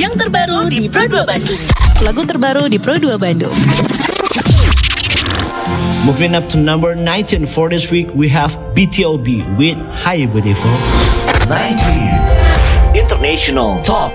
Yang terbaru di Pro 2 Bandung. Lagu terbaru di Pro 2 Bandung. Moving up to number 19 for this week, we have BTOB with Hi Beautiful. 19 International Top